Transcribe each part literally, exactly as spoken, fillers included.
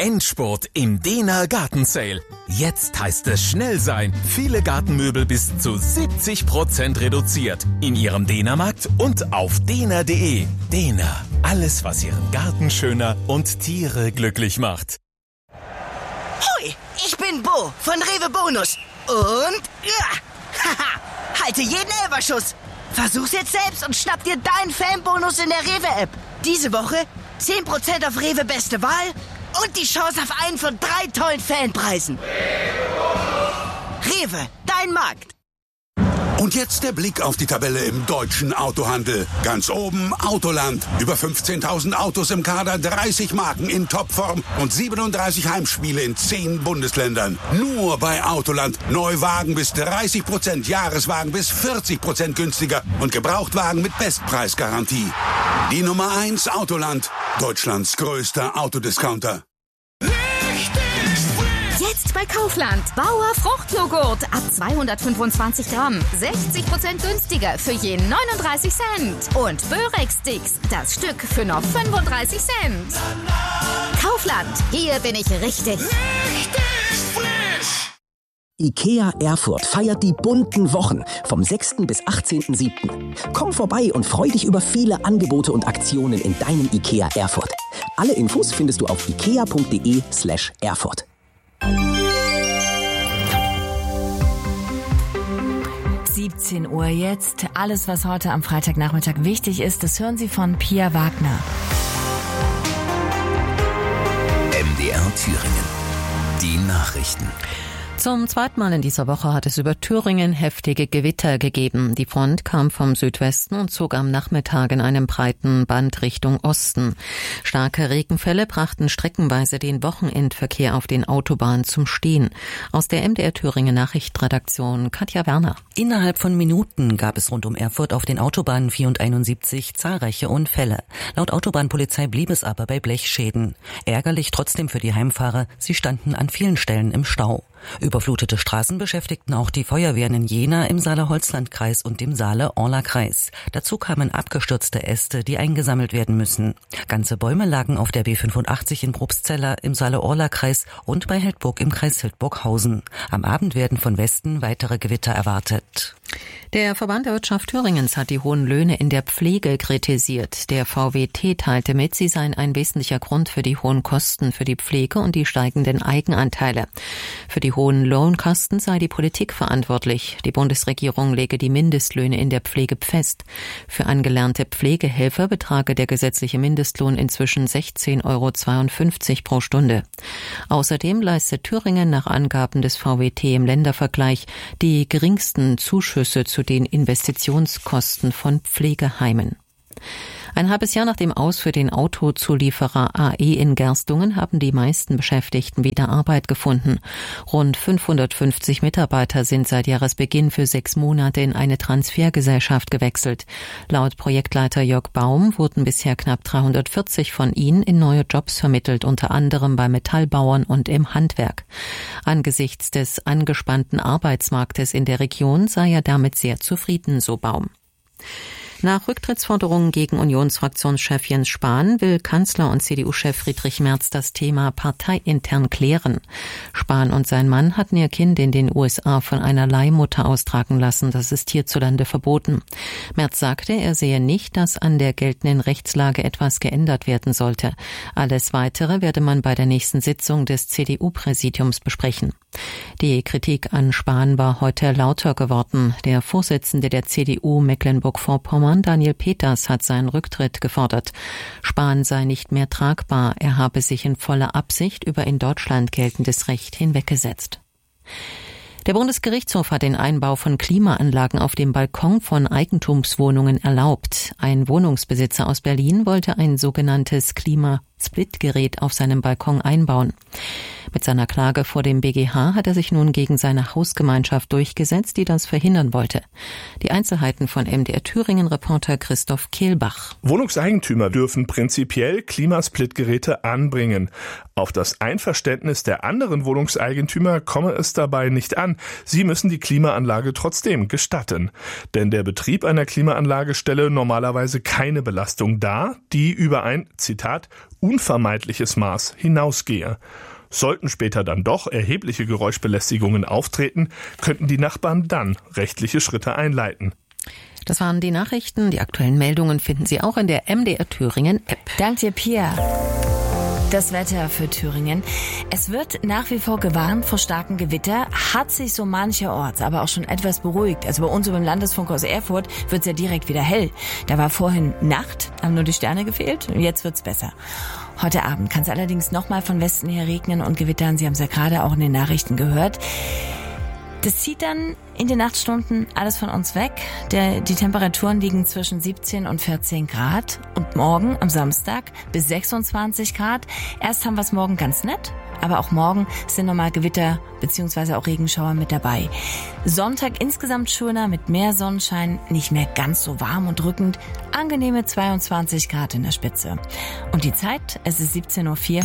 Endspurt im Dehner Garten Sale. Jetzt heißt es schnell sein. Viele Gartenmöbel bis zu siebzig Prozent reduziert. In Ihrem Dehnermarkt und auf dehner punkt de. Dehner. Alles, was Ihren Garten schöner und Tiere glücklich macht. Hui, ich bin Bo von Rewe Bonus. Und ja, haha, halte jeden Elferschuss. Versuch's jetzt selbst und schnapp dir deinen Fanbonus in der Rewe-App. Diese Woche zehn Prozent auf Rewe Beste Wahl und die Chance auf einen von drei tollen Fanpreisen. Rewe, dein Markt. Und jetzt der Blick auf die Tabelle im deutschen Autohandel. Ganz oben Autoland. Über fünfzehntausend Autos im Kader, dreißig Marken in Topform und siebenunddreißig Heimspiele in zehn Bundesländern. Nur bei Autoland. Neuwagen bis dreißig Prozent, Jahreswagen bis vierzig Prozent günstiger und Gebrauchtwagen mit Bestpreisgarantie. Die Nummer eins Autoland. Deutschlands größter Autodiscounter. Jetzt bei Kaufland. Bauer Fruchtjoghurt ab zweihundertfünfundzwanzig Gramm. sechzig Prozent günstiger für je neununddreißig Cent. Und Börek-Sticks, das Stück für nur fünfunddreißig Cent. Kaufland, hier bin ich richtig. Richtig frisch. IKEA Erfurt feiert die bunten Wochen vom sechsten bis achtzehnten siebten Komm vorbei und freu dich über viele Angebote und Aktionen in deinem IKEA Erfurt. Alle Infos findest du auf ikea punkt de slash Erfurt. siebzehn Uhr jetzt. Alles, was heute am Freitagnachmittag wichtig ist, das hören Sie von Pia Wagner. M D R Thüringen. Die Nachrichten. Zum zweiten Mal in dieser Woche hat es über Thüringen heftige Gewitter gegeben. Die Front kam vom Südwesten und zog am Nachmittag in einem breiten Band Richtung Osten. Starke Regenfälle brachten streckenweise den Wochenendverkehr auf den Autobahnen zum Stehen. Aus der M D R Thüringen Nachrichtenredaktion Katja Werner. Innerhalb von Minuten gab es rund um Erfurt auf den Autobahnen vier und einundsiebzig zahlreiche Unfälle. Laut Autobahnpolizei blieb es aber bei Blechschäden. Ärgerlich trotzdem für die Heimfahrer, sie standen an vielen Stellen im Stau. Überflutete Straßen beschäftigten auch die Feuerwehren in Jena, im Saale-Holzland-Kreis und dem Saale-Orla-Kreis. Dazu kamen abgestürzte Äste, die eingesammelt werden müssen. Ganze Bäume lagen auf der B fünfundachtzig in Probstzella im Saale-Orla-Kreis und bei Heldburg im Kreis Hildburghausen. Am Abend werden von Westen weitere Gewitter erwartet. Der Verband der Wirtschaft Thüringens hat die hohen Löhne in der Pflege kritisiert. Der V W T teilte mit, sie seien ein wesentlicher Grund für die hohen Kosten für die Pflege und die steigenden Eigenanteile. Für die hohen Lohnkosten sei die Politik verantwortlich. Die Bundesregierung lege die Mindestlöhne in der Pflege fest. Für angelernte Pflegehelfer betrage der gesetzliche Mindestlohn inzwischen sechzehn Euro zweiundfünfzig pro Stunde. Außerdem leistet Thüringen nach Angaben des V W T im Ländervergleich die geringsten Zuschüsse zu den Investitionskosten von Pflegeheimen. Ein halbes Jahr nach dem Aus für den Autozulieferer A E in Gerstungen haben die meisten Beschäftigten wieder Arbeit gefunden. Rund fünfhundertfünfzig Mitarbeiter sind seit Jahresbeginn für sechs Monate in eine Transfergesellschaft gewechselt. Laut Projektleiter Jörg Baum wurden bisher knapp dreihundertvierzig von ihnen in neue Jobs vermittelt, unter anderem bei Metallbauern und im Handwerk. Angesichts des angespannten Arbeitsmarktes in der Region sei er damit sehr zufrieden, so Baum. Nach Rücktrittsforderungen gegen Unionsfraktionschef Jens Spahn will Kanzler und C D U-Chef Friedrich Merz das Thema parteiintern klären. Spahn und sein Mann hatten ihr Kind in den U S A von einer Leihmutter austragen lassen. Das ist hierzulande verboten. Merz sagte, er sehe nicht, dass an der geltenden Rechtslage etwas geändert werden sollte. Alles Weitere werde man bei der nächsten Sitzung des C D U-Präsidiums besprechen. Die Kritik an Spahn war heute lauter geworden. Der Vorsitzende der C D U Mecklenburg-Vorpommern, Daniel Peters, hat seinen Rücktritt gefordert. Spahn sei nicht mehr tragbar. Er habe sich in voller Absicht über in Deutschland geltendes Recht hinweggesetzt. Der Bundesgerichtshof hat den Einbau von Klimaanlagen auf dem Balkon von Eigentumswohnungen erlaubt. Ein Wohnungsbesitzer aus Berlin wollte ein sogenanntes Klimasplitgerät auf seinem Balkon einbauen. Mit seiner Klage vor dem B G H hat er sich nun gegen seine Hausgemeinschaft durchgesetzt, die das verhindern wollte. Die Einzelheiten von M D R Thüringen-Reporter Christoph Kehlbach. Wohnungseigentümer dürfen prinzipiell Klimasplitgeräte anbringen. Auf das Einverständnis der anderen Wohnungseigentümer komme es dabei nicht an. Sie müssen die Klimaanlage trotzdem gestatten. Denn der Betrieb einer Klimaanlage stelle normalerweise keine Belastung dar, die über ein, Zitat, unvermeidliches Maß hinausgehe. Sollten später dann doch erhebliche Geräuschbelästigungen auftreten, könnten die Nachbarn dann rechtliche Schritte einleiten. Das waren die Nachrichten. Die aktuellen Meldungen finden Sie auch in der M D R Thüringen App. Dank dir, Pia. Das Wetter für Thüringen. Es wird nach wie vor gewarnt vor starken Gewitter, hat sich so mancherorts aber auch schon etwas beruhigt. Also bei uns über dem Landesfunk aus Erfurt wird es ja direkt wieder hell. Da war vorhin Nacht, haben nur die Sterne gefehlt und jetzt wird's besser. Heute Abend kann es allerdings nochmal von Westen her regnen und gewittern. Sie haben es ja gerade auch in den Nachrichten gehört. Das zieht dann in den Nachtstunden alles von uns weg. Der, die Temperaturen liegen zwischen siebzehn und vierzehn Grad. Und morgen am Samstag bis sechsundzwanzig Grad. Erst haben wir es morgen ganz nett, aber auch morgen sind nochmal Gewitter bzw. auch Regenschauer mit dabei. Sonntag insgesamt schöner mit mehr Sonnenschein, nicht mehr ganz so warm und drückend. Angenehme zweiundzwanzig Grad in der Spitze. Und die Zeit, es ist siebzehn Uhr vier.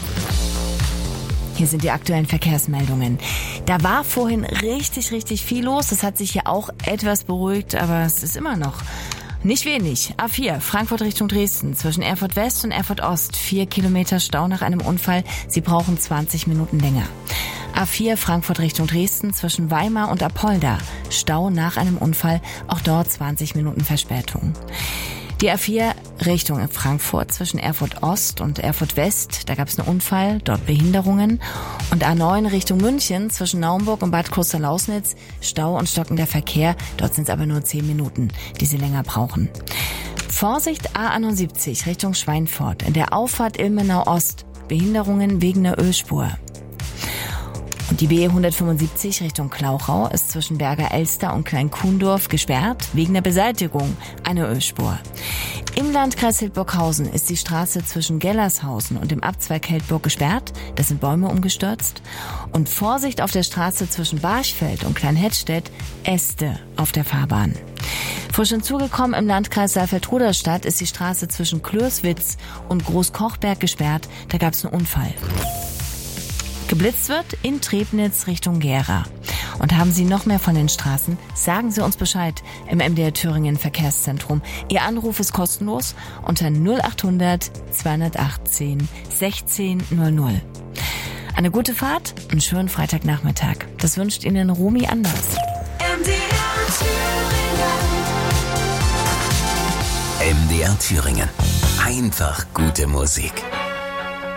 Hier sind die aktuellen Verkehrsmeldungen. Da war vorhin richtig, richtig viel los. Das hat sich hier auch etwas beruhigt, aber es ist immer noch nicht wenig. A vier, Frankfurt Richtung Dresden, zwischen Erfurt West und Erfurt Ost. Vier Kilometer Stau nach einem Unfall. Sie brauchen zwanzig Minuten länger. A vier, Frankfurt Richtung Dresden, zwischen Weimar und Apolda. Stau nach einem Unfall, auch dort zwanzig Minuten Verspätung. Die A vier Richtung Frankfurt zwischen Erfurt Ost und Erfurt West, da gab es einen Unfall, dort Behinderungen. Und A neun Richtung München zwischen Naumburg und Bad Klosterlausnitz, Stau und stockender Verkehr, dort sind es aber nur zehn Minuten, die sie länger brauchen. Vorsicht A einundsiebzig Richtung Schweinfurt, in der Auffahrt Ilmenau Ost, Behinderungen wegen einer Ölspur. Und die B hundertfünfundsiebzig Richtung Klauchau ist zwischen Berger Elster und Klein-Kuhndorf gesperrt, wegen der Beseitigung einer Ölspur. Im Landkreis Hildburghausen ist die Straße zwischen Gellershausen und dem Abzweig Heldburg gesperrt, da sind Bäume umgestürzt. Und Vorsicht auf der Straße zwischen Barchfeld und Kleinhettstedt, Äste auf der Fahrbahn. Frisch hinzugekommen im Landkreis Saalfeld-Ruderstadt ist die Straße zwischen Klörswitz und Großkochberg gesperrt, da gab es einen Unfall. Geblitzt wird in Trebnitz Richtung Gera. Und haben Sie noch mehr von den Straßen? Sagen Sie uns Bescheid im M D R Thüringen Verkehrszentrum. Ihr Anruf ist kostenlos unter null achthundert zweihundertachtzehn sechzehn null null. Eine gute Fahrt, einen schönen Freitagnachmittag. Das wünscht Ihnen Romy Anders. M D R Thüringen. M D R Thüringen. Einfach gute Musik.